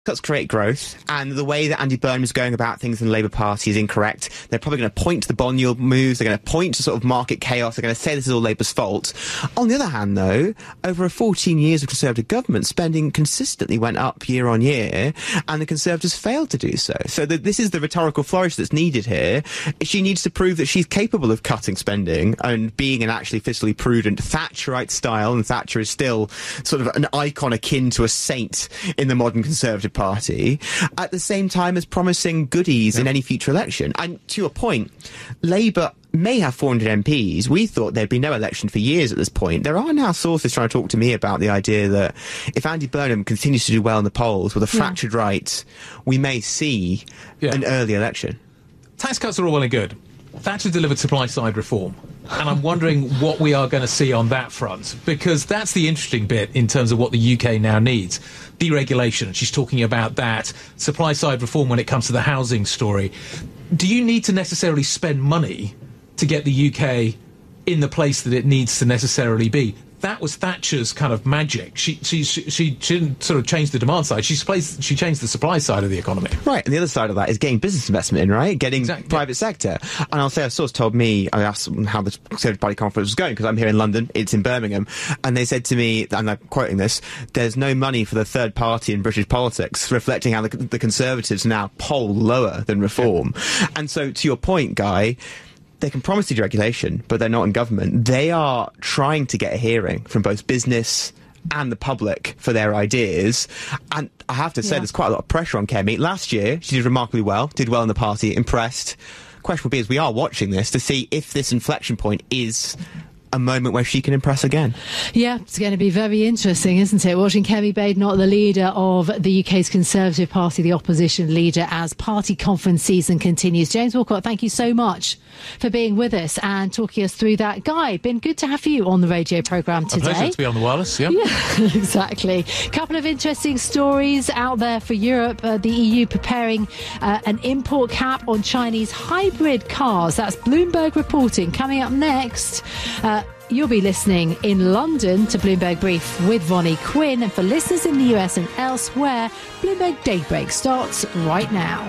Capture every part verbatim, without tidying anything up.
cuts create growth, and the way that Andy Burnham is going about things in the Labour Party is incorrect. They're probably going to point to the bond yield moves, they're going to point to sort of market chaos, they're going to say this is all Labour's fault. On the other hand, though, over fourteen years of Conservative government, spending consistently went up year on year, and the Conservatives failed to do so. So the, this is the rhetorical flourish that's needed here. She needs to prove that she's capable of cutting spending and being an actually fiscally prudent Thatcherite style, and Thatcher is still sort of an icon akin to a saint in the modern Conservative Party, at the same time as promising goodies yeah. in any future election. And to your point, Labour may have four hundred M Ps. We thought there'd be no election for years at this point. There are now sources trying to talk to me about the idea that if Andy Burnham continues to do well in the polls with a fractured yeah. right, we may see yeah. an early election. Tax cuts are all well and good. Thatcher delivered supply-side reform, and I'm wondering what we are going to see on that front, because that's the interesting bit in terms of what the U K now needs. Deregulation, she's talking about that. Supply-side reform when it comes to the housing story. Do you need to necessarily spend money to get the U K in the place that it needs to necessarily be? That was Thatcher's kind of magic. She she she, she didn't sort of change the demand side. She placed, she changed the supply side of the economy. Right, and the other side of that is getting business investment in, right? Getting exactly. private sector. And I'll say a source told me, I asked them how the Conservative Party conference was going, because I'm here in London, it's in Birmingham, and they said to me, and I'm quoting this, there's no money for the third party in British politics, reflecting how the, the Conservatives now poll lower than Reform. Yeah. And so, to your point, Guy, they can promise deregulation, but they're not in government. They are trying to get a hearing from both business and the public for their ideas. And I have to say, yeah. there's quite a lot of pressure on Kemi. Last year, she did remarkably well, did well in the party, impressed. Question will be, as we are watching this, to see if this inflection point is a moment where she can impress again. Yeah, it's going to be very interesting, isn't it? Watching Kemi Bade, not the leader of the U K's Conservative Party, the opposition leader, as party conference season continues. James Walcott, thank you so much for being with us and talking us through that. Guy, been good to have you on the radio programme today. A pleasure to be on the wireless, yeah. Yeah, exactly. Couple of interesting stories out there for Europe. Uh, the E U preparing uh, an import cap on Chinese hybrid cars. That's Bloomberg reporting. Coming up next, uh, you'll be listening in London to Bloomberg Brief with Ronnie Quinn. And for listeners in the U S and elsewhere, Bloomberg Daybreak starts right now.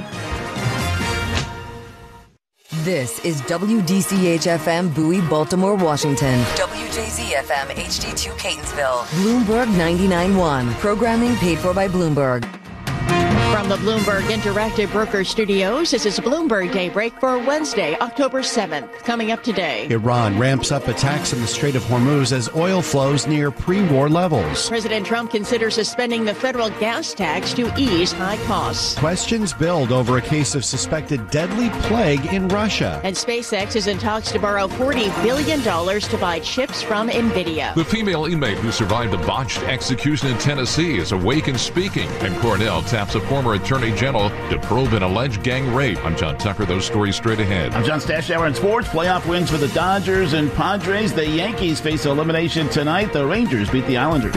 This is W D C H F M Bowie, Baltimore, Washington. W J Z F M H D two Catonsville. Bloomberg ninety-nine point one. Programming paid for by Bloomberg. From the Bloomberg Interactive Broker Studios, this is Bloomberg Daybreak for Wednesday, October seventh. Coming up today, Iran ramps up attacks in the Strait of Hormuz as oil flows near pre-war levels. President Trump considers suspending the federal gas tax to ease high costs. Questions build over a case of suspected deadly plague in Russia. And SpaceX is in talks to borrow forty billion dollars to buy chips from NVIDIA. The female inmate who survived a botched execution in Tennessee is awake and speaking, and Cornell taps a former Attorney General to probe an alleged gang rape. I'm John Tucker. Those stories straight ahead. I'm John Stashower in sports. Playoff wins for the Dodgers and Padres. The Yankees face elimination tonight. The Rangers beat the Islanders.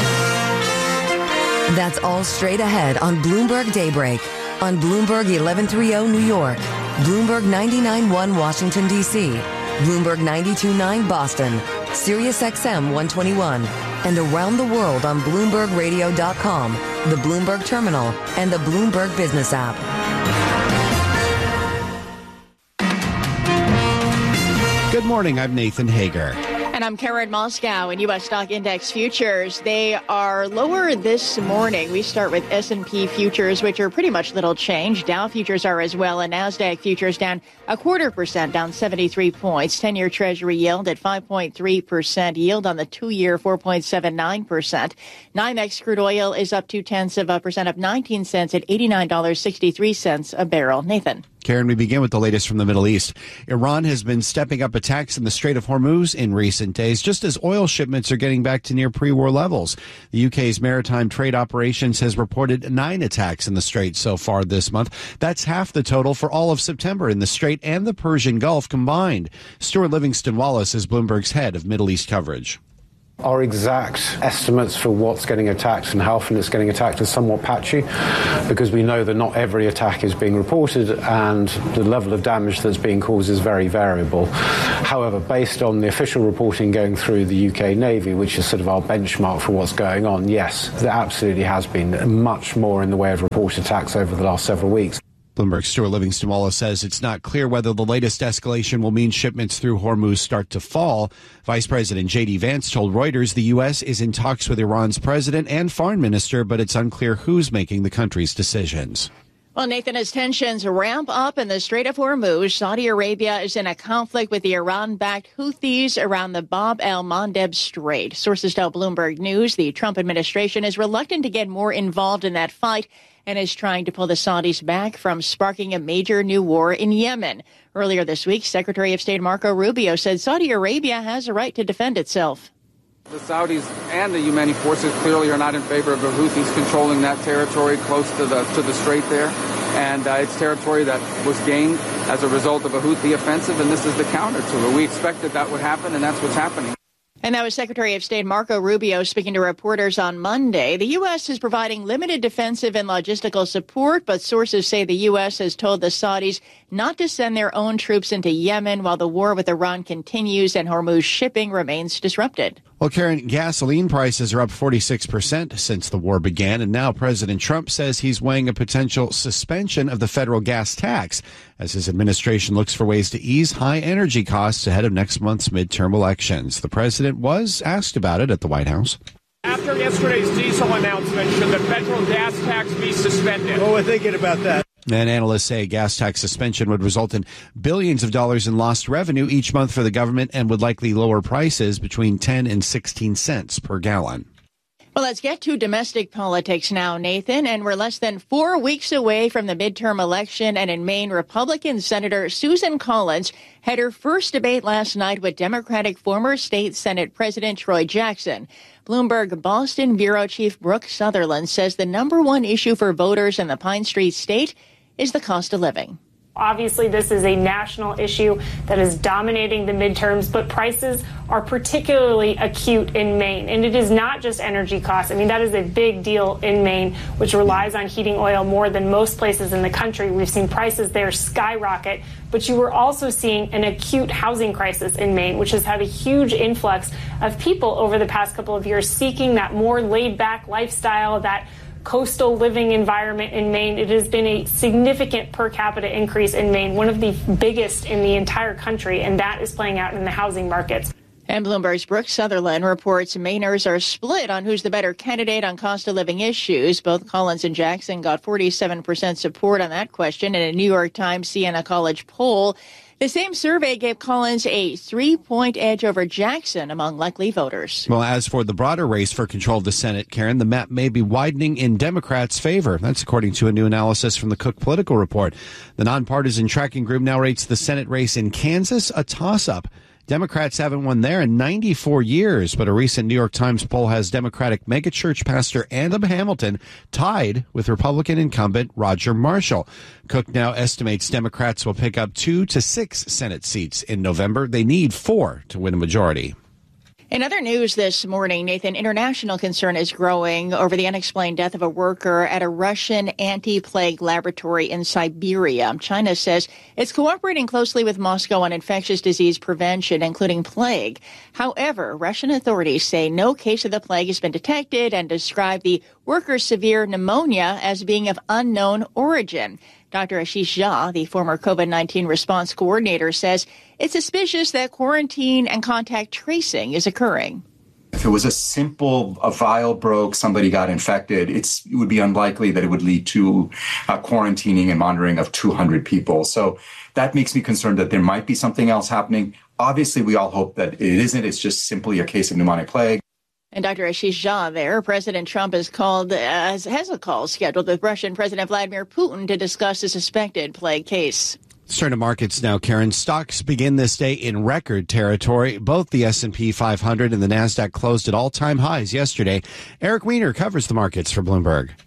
That's all straight ahead on Bloomberg Daybreak. On Bloomberg eleven thirty New York, Bloomberg ninety-nine point one Washington, D C, Bloomberg ninety-two point nine Boston, Sirius X M one twenty-one, and around the world on Bloomberg Radio dot com, the Bloomberg Terminal, and the Bloomberg Business app. Good morning, I'm Nathan Hager. And I'm Karen Moscow. In U S stock index futures, they are lower this morning. We start with S and P futures, which are pretty much little change. Dow futures are as well, and NASDAQ futures down a quarter percent, down seventy-three points. ten-year Treasury yield at five point three percent. Yield on the two-year, four point seven nine percent. NYMEX crude oil is up two-tenths of a percent, up nineteen cents at eighty-nine dollars and sixty-three cents a barrel. Nathan. Karen, we begin with the latest from the Middle East. Iran has been stepping up attacks in the Strait of Hormuz in recent days, just as oil shipments are getting back to near pre-war levels. The U K's Maritime Trade Operations has reported nine attacks in the Strait so far this month. That's half the total for all of September in the Strait and the Persian Gulf combined. Stuart Livingston Wallace is Bloomberg's head of Middle East coverage. Our exact estimates for what's getting attacked and how often it's getting attacked is somewhat patchy because we know that not every attack is being reported and the level of damage that's being caused is very variable. However, based on the official reporting going through the U K Navy, which is sort of our benchmark for what's going on, yes, there absolutely has been much more in the way of reported attacks over the last several weeks. Bloomberg's Stuart Livingston Wallace says it's not clear whether the latest escalation will mean shipments through Hormuz start to fall. Vice President J D Vance told Reuters the U S is in talks with Iran's president and foreign minister, but it's unclear who's making the country's decisions. Well, Nathan, as tensions ramp up in the Strait of Hormuz, Saudi Arabia is in a conflict with the Iran-backed Houthis around the Bab el-Mandeb Strait. Sources tell Bloomberg News the Trump administration is reluctant to get more involved in that fight and is trying to pull the Saudis back from sparking a major new war in Yemen. Earlier this week, Secretary of State Marco Rubio said Saudi Arabia has a right to defend itself. The Saudis and the Yemeni forces clearly are not in favor of the Houthis controlling that territory close to the to the strait there. And uh, it's territory that was gained as a result of a Houthi offensive, and this is the counter to it. We expected that would happen, and that's what's happening. And that was Secretary of State Marco Rubio speaking to reporters on Monday. The U S is providing limited defensive and logistical support, but sources say the U S has told the Saudis not to send their own troops into Yemen while the war with Iran continues and Hormuz shipping remains disrupted. Well, Karen, gasoline prices are up forty-six percent since the war began, and now President Trump says he's weighing a potential suspension of the federal gas tax as his administration looks for ways to ease high energy costs ahead of next month's midterm elections. The president was asked about it at the White House. After yesterday's diesel announcement, should the federal gas tax be suspended? Oh, we're thinking about that. And analysts say a gas tax suspension would result in billions of dollars in lost revenue each month for the government and would likely lower prices between ten and sixteen cents per gallon. Well, let's get to domestic politics now, Nathan. And we're less than four weeks away from the midterm election. And in Maine, Republican Senator Susan Collins had her first debate last night with Democratic former state Senate President Troy Jackson. Bloomberg Boston Bureau Chief Brooke Sutherland says the number one issue for voters in the Pine Street state is the cost of living. Obviously, this is a national issue that is dominating the midterms, but prices are particularly acute in Maine. And it is not just energy costs. I mean, that is a big deal in Maine, which relies on heating oil more than most places in the country. We've seen prices there skyrocket. But you were also seeing an acute housing crisis in Maine, which has had a huge influx of people over the past couple of years seeking that more laid-back lifestyle, that coastal living environment in Maine. It has been a significant per capita increase in Maine, one of the biggest in the entire country, and that is playing out in the housing markets. And Bloomberg's Brooke Sutherland reports Mainers are split on who's the better candidate on cost of living issues. Both Collins and Jackson got forty-seven percent support on that question in a New York Times Siena College poll. The same survey gave Collins a three-point edge over Jackson among likely voters. Well, as for the broader race for control of the Senate, Karen, the map may be widening in Democrats' favor. That's according to a new analysis from the Cook Political Report. The nonpartisan tracking group now rates the Senate race in Kansas a toss-up. Democrats haven't won there in ninety-four years, but a recent New York Times poll has Democratic megachurch pastor Adam Hamilton tied with Republican incumbent Roger Marshall. Cook now estimates Democrats will pick up two to six Senate seats in November. They need four to win a majority. In other news this morning, Nathan, international concern is growing over the unexplained death of a worker at a Russian anti-plague laboratory in Siberia. China says it's cooperating closely with Moscow on infectious disease prevention, including plague. However, Russian authorities say no case of the plague has been detected and describe the worker's severe pneumonia as being of unknown origin. Doctor Ashish Jha, the former COVID nineteen response coordinator, says it's suspicious that quarantine and contact tracing is occurring. If it was a simple, a vial broke, somebody got infected, it's, it would be unlikely that it would lead to uh, quarantining and monitoring of two hundred people. So that makes me concerned that there might be something else happening. Obviously, we all hope that it isn't. It's just simply a case of pneumonic plague. And Doctor Ashish Jha there, President Trump has called, uh, has a call scheduled with Russian President Vladimir Putin to discuss a suspected plague case. Let's turn to markets now, Karen. Stocks begin this day in record territory. Both the S and P five hundred and the NASDAQ closed at all-time highs yesterday. Eric Weiner covers the markets for Bloomberg.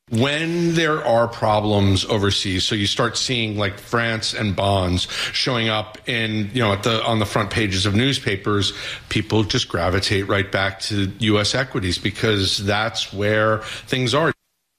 When there are problems overseas, so you start seeing like France and bonds showing up in, you know, at the on the front pages of newspapers, people just gravitate right back to U S equities because that's where things are.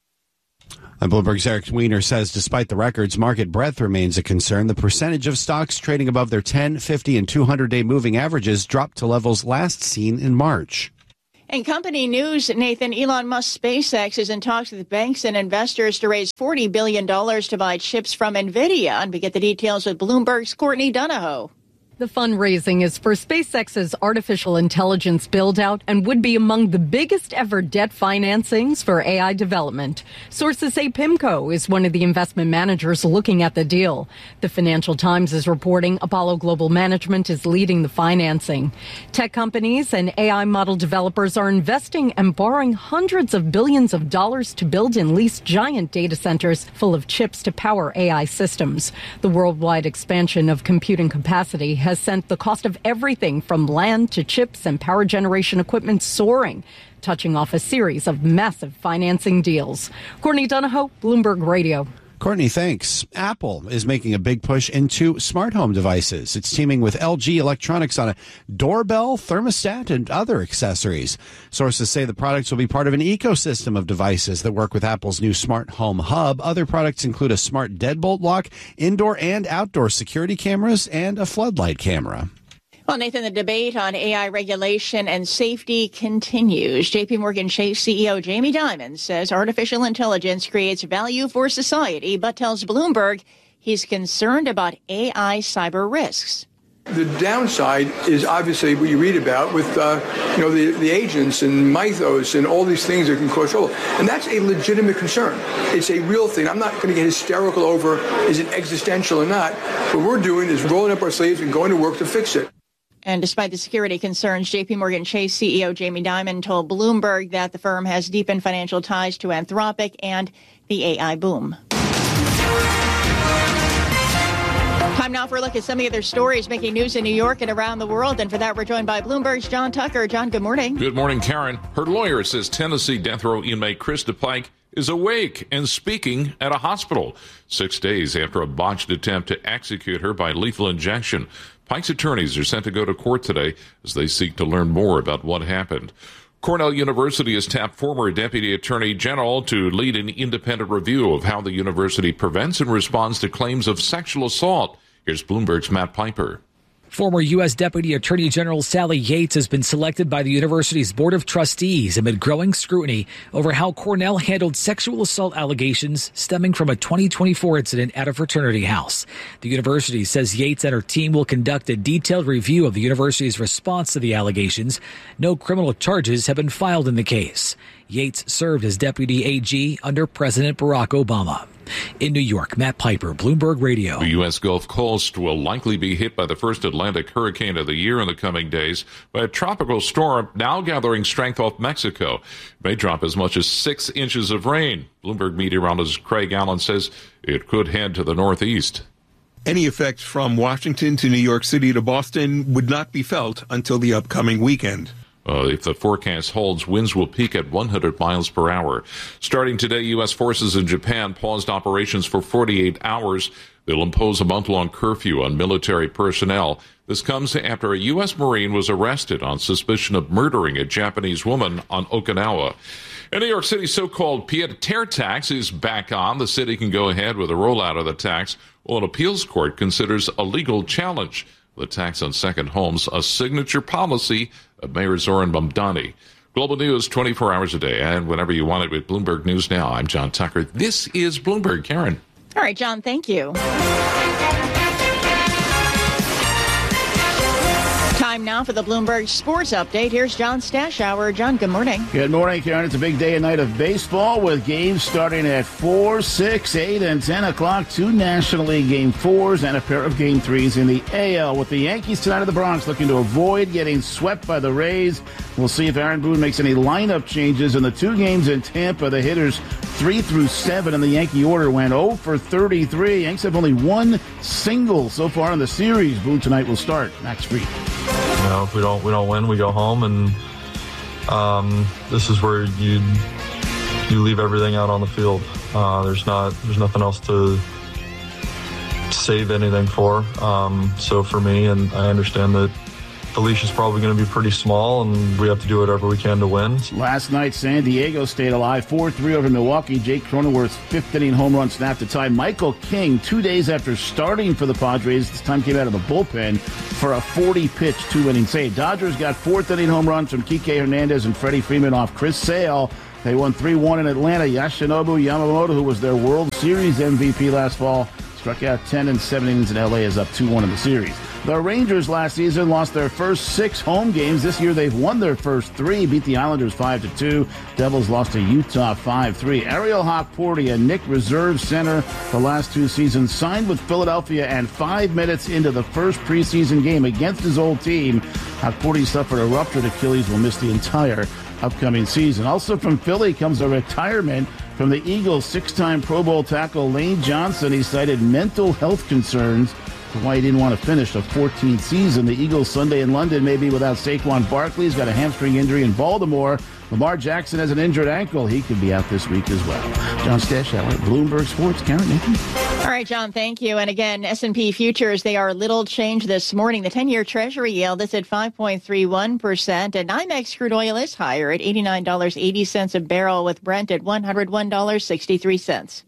And Bloomberg's Eric Weiner says despite the records, market breadth remains a concern. The percentage of stocks trading above their ten, fifty, and two hundred day moving averages dropped to levels last seen in March. In company news, Nathan, Elon Musk's SpaceX is in talks with banks and investors to raise forty billion dollars to buy chips from NVIDIA. And we get the details with Bloomberg's Courtney Donahoe. The fundraising is for SpaceX's artificial intelligence build-out and would be among the biggest ever debt financings for A I development. Sources say PIMCO is one of the investment managers looking at the deal. The Financial Times is reporting Apollo Global Management is leading the financing. Tech companies and A I model developers are investing and borrowing hundreds of billions of dollars to build and lease giant data centers full of chips to power A I systems. The worldwide expansion of computing capacity has has sent the cost of everything from land to chips and power generation equipment soaring, touching off a series of massive financing deals. Courtney Donahoe, Bloomberg Radio. Courtney, thanks. Apple is making a big push into smart home devices. It's teaming with L G Electronics on a doorbell, thermostat, and other accessories. Sources say the products will be part of an ecosystem of devices that work with Apple's new smart home hub. Other products include a smart deadbolt lock, indoor and outdoor security cameras, and a floodlight camera. Well, Nathan, the debate on A I regulation and safety continues. J P Morgan Chase C E O Jamie Dimon says artificial intelligence creates value for society, but tells Bloomberg he's concerned about A I cyber risks. The downside is obviously what you read about with, uh, you know, the, the agents and mythos and all these things that can cause trouble. And that's a legitimate concern. It's a real thing. I'm not going to get hysterical over is it existential or not. What we're doing is rolling up our sleeves and going to work to fix it. And despite the security concerns, J P Morgan Chase C E O Jamie Dimon told Bloomberg that the firm has deepened financial ties to Anthropic and the A I boom. Time now for a look at some of the other stories making news in New York and around the world. And for that, we're joined by Bloomberg's John Tucker. John, good morning. Good morning, Karen. Her lawyer says Tennessee death row inmate Krista Pike is awake and speaking at a hospital six days after a botched attempt to execute her by lethal injection. Pike's attorneys are sent to go to court today as they seek to learn more about what happened. Cornell University has tapped former Deputy Attorney General to lead an independent review of how the university prevents and responds to claims of sexual assault. Here's Bloomberg's Matt Piper. Former U S. Deputy Attorney General Sally Yates has been selected by the university's Board of Trustees amid growing scrutiny over how Cornell handled sexual assault allegations stemming from a twenty twenty-four incident at a fraternity house. The university says Yates and her team will conduct a detailed review of the university's response to the allegations. No criminal charges have been filed in the case. Yates served as Deputy A G under President Barack Obama. In New York, Matt Piper, Bloomberg Radio. The U S. Gulf Coast will likely be hit by the first Atlantic hurricane of the year in the coming days by a tropical storm now gathering strength off Mexico. It may drop as much as six inches of rain. Bloomberg meteorologist Craig Allen says it could head to the northeast. Any effects from Washington to New York City to Boston would not be felt until the upcoming weekend. Uh, if the forecast holds, winds will peak at one hundred miles per hour. Starting today, U S forces in Japan paused operations for forty-eight hours. They'll impose a month-long curfew on military personnel. This comes after a U S. Marine was arrested on suspicion of murdering a Japanese woman on Okinawa. In New York City's so-called pied-à-terre tax is back on. The city can go ahead with a rollout of the tax, while an appeals court considers a legal challenge. The tax on second homes, a signature policy of Mayor Zoran Mamdani. Global news twenty-four hours a day, and whenever you want it with Bloomberg News Now. I'm John Tucker. This is Bloomberg. Karen. All right, John, thank you. Time now for the Bloomberg Sports Update. Here's John Stashower. John, good morning. Good morning, Karen. It's a big day and night of baseball with games starting at four, six, eight, and ten o'clock. Two National League Game fours and a pair of Game threes in the A L with the Yankees tonight at the Bronx looking to avoid getting swept by the Rays. We'll see if Aaron Boone makes any lineup changes in the two games in Tampa. The hitters three through seven in the Yankee order went oh for thirty-three. Yanks have only one single so far in the series. Boone tonight will start. Max Fried. You know, if we don't we don't win, we go home, and um, this is where you you leave everything out on the field. Uh, there's not there's nothing else to save anything for. Um, so for me, and I understand that the leash is probably going to be pretty small, and we have to do whatever we can to win. Last night, San Diego stayed alive, four three over Milwaukee. Jake Cronenworth's fifth-inning home run snapped to tie. Michael King, two days after starting for the Padres, this time came out of the bullpen for a forty-pitch two-inning save. Dodgers got fourth-inning home runs from Kike Hernandez and Freddie Freeman off Chris Sale. They won three one in Atlanta. Yoshinobu Yamamoto, who was their World Series M V P last fall, struck out ten and seven innings in L A, is up two one in the series. The Rangers last season lost their first six home games. This year they've won their first three, beat the Islanders five to two. Devils lost to Utah five three. Ariel Hockporty, a Nick reserve center the last two seasons, signed with Philadelphia, and five minutes into the first preseason game against his old team, Hockporty suffered a ruptured Achilles, will miss the entire upcoming season. Also from Philly comes a retirement from the Eagles' six-time Pro Bowl tackle Lane Johnson. He cited mental health concerns for why he didn't want to finish the fourteenth season. The Eagles Sunday in London may be without Saquon Barkley. He's got a hamstring injury in Baltimore. Lamar Jackson has an injured ankle. He could be out this week as well. John Stashauer, Bloomberg Sports. Karen, Nathan. All right, John, thank you. And again, S and P futures, they are little change this morning. The ten-year Treasury yield is at five point three one percent. And NYMEX crude oil is higher at eighty-nine dollars and eighty cents a barrel, with Brent at one hundred one dollars and sixty-three cents.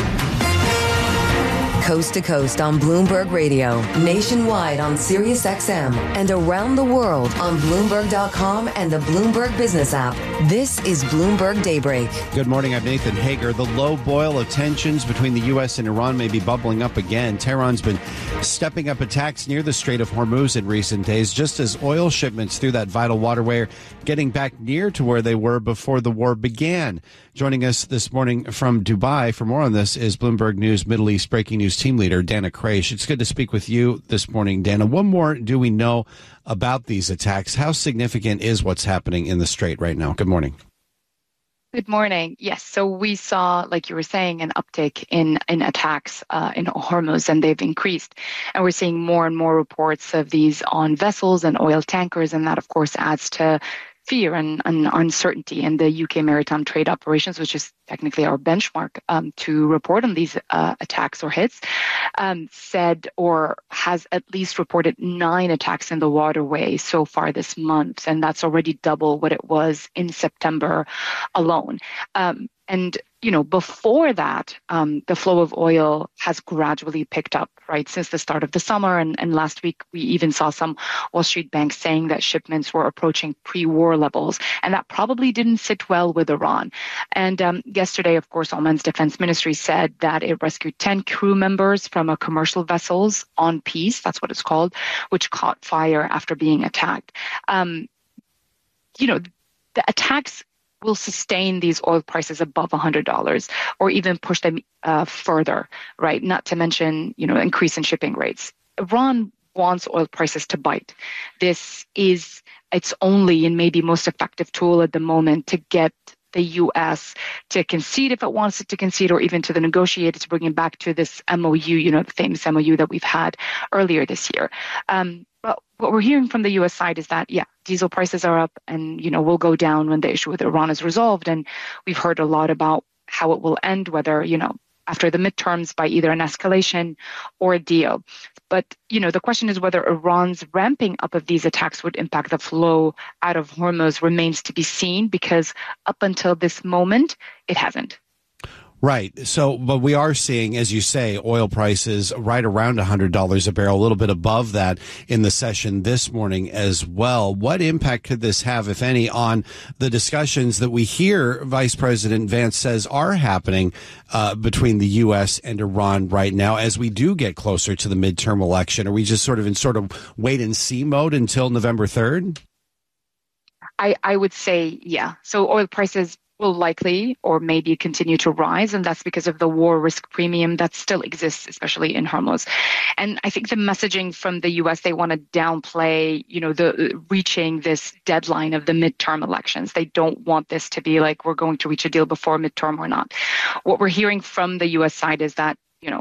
Coast to coast on Bloomberg Radio, nationwide on Sirius X M, and around the world on Bloomberg dot com and the Bloomberg Business app. This is Bloomberg Daybreak. Good morning, I'm Nathan Hager. The low boil of tensions between the U S and Iran may be bubbling up again. Tehran's been stepping up attacks near the Strait of Hormuz in recent days, just as oil shipments through that vital waterway are getting back near to where they were before the war began. Joining us this morning from Dubai for more on this is Bloomberg News Middle East breaking news team leader Dana Kraish. It's good to speak with you this morning, Dana. What more do we know about these attacks? How significant is what's happening in the Strait right now? Good morning. Good morning. Yes, so we saw, like you were saying, an uptick in, in attacks uh, in Hormuz, and they've increased. And we're seeing more and more reports of these on vessels and oil tankers, and that, of course, adds to fear and, and uncertainty. And the U K Maritime Trade Operations, which is technically our benchmark um, to report on these uh, attacks or hits, um, said or has at least reported nine attacks in the waterway so far this month. And that's already double what it was in September alone. Um, and you know, before that, um, the flow of oil has gradually picked up, right, since the start of the summer. And, and last week, we even saw some Wall Street banks saying that shipments were approaching pre-war levels. And that probably didn't sit well with Iran. And um, yesterday, of course, Oman's defense ministry said that it rescued ten crew members from a commercial vessels on peace, that's what it's called, which caught fire after being attacked. Um, you know, the attacks will sustain these oil prices above one hundred dollars or even push them uh, further, right? Not to mention, you know, increase in shipping rates. Iran wants oil prices to bite. This is its only and maybe most effective tool at the moment to get the U S to concede if it wants it to concede, or even to the negotiator to bring it back to this M O U, you know, the famous M O U that we've had earlier this year. Um, but what we're hearing from the U S side is that, yeah, diesel prices are up and, you know, will go down when the issue with Iran is resolved. And we've heard a lot about how it will end, whether, you know, after the midterms by either an escalation or a deal. But, you know, the question is whether Iran's ramping up of these attacks would impact the flow out of Hormuz remains to be seen, because up until this moment, it hasn't. Right. So, but we are seeing, as you say, oil prices right around one hundred dollars a barrel, a little bit above that in the session this morning as well. What impact could this have, if any, on the discussions that we hear Vice President Vance says are happening uh, between the U S and Iran right now as we do get closer to the midterm election? Are we just sort of in sort of wait and see mode until November third? I, I would say, yeah. So oil prices will likely or maybe continue to rise, and that's because of the war risk premium that still exists, especially in Hormuz. And I think the messaging from the U S, they want to downplay, you know, the reaching this deadline of the midterm elections. They don't want this to be like we're going to reach a deal before midterm or not. What we're hearing from the U S side is that, you know,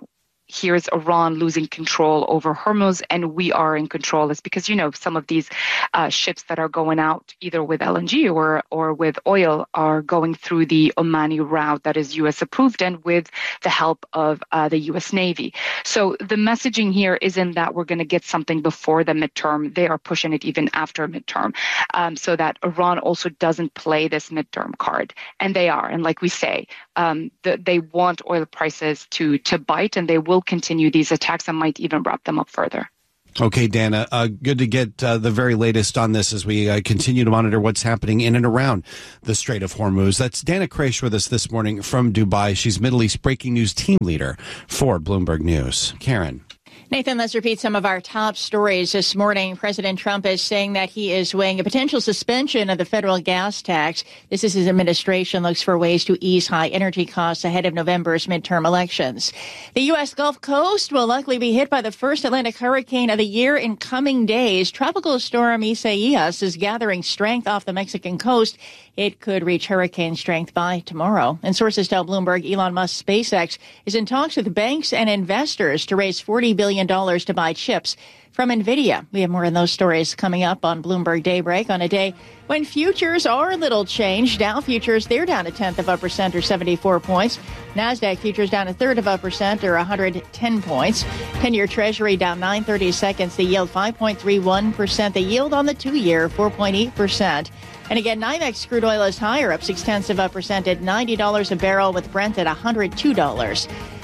here's Iran losing control over Hormuz and we are in control. It's because, you know, some of these uh, ships that are going out either with L N G or, or with oil are going through the Omani route that is U S approved and with the help of uh, the U S Navy. So the messaging here isn't that we're going to get something before the midterm. They are pushing it even after midterm um, so that Iran also doesn't play this midterm card. And they are. And like we say, um, the, they want oil prices to, to bite, and they will continue these attacks and might even wrap them up further. Okay, Dana, uh, good to get uh, the very latest on this as we uh, continue to monitor what's happening in and around the Strait of Hormuz. That's Dana Kraish with us this morning from Dubai. She's Middle East breaking news team leader for Bloomberg News. Karen. Nathan, let's repeat some of our top stories this morning. President Trump is saying that he is weighing a potential suspension of the federal gas tax. This is his administration looks for ways to ease high energy costs ahead of November's midterm elections. The U S Gulf Coast will likely be hit by the first Atlantic hurricane of the year in coming days. Tropical storm Isaias is gathering strength off the Mexican coast. It could reach hurricane strength by tomorrow. And sources tell Bloomberg Elon Musk's SpaceX is in talks with banks and investors to raise forty billion dollars to buy chips from NVIDIA. We have more on those stories coming up on Bloomberg Daybreak on a day when futures are a little changed. Dow futures, they're down a tenth of a percent or seventy-four points. NASDAQ futures down a third of a percent or one hundred ten points. ten-year Treasury down nine thirty-seconds. The yield five point three one percent. The yield on the two-year four point eight percent. And again, NYMEX crude oil is higher, up six tenths of a percent at ninety dollars a barrel, with Brent at one hundred two dollars.